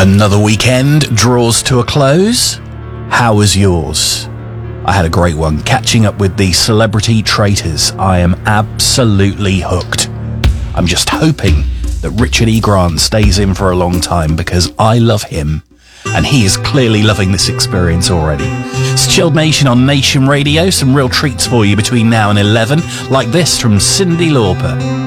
Another weekend draws to a close. How was yours? I had a great one, catching up with the Celebrity Traitors. I am absolutely hooked. I'm just hoping that Richard E. Grant stays in for a long time because I love him and he is clearly loving this experience already. It's Chilled Nation on Nation Radio. Some real treats for you between now and 11, like this from Cyndi Lauper.